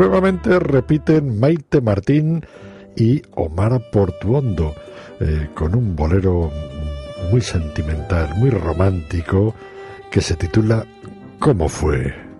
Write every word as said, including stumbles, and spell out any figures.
nuevamente repiten Maite Martín y Omar Portuondo, eh, con un bolero muy sentimental, muy romántico, que se titula ¿Cómo fue?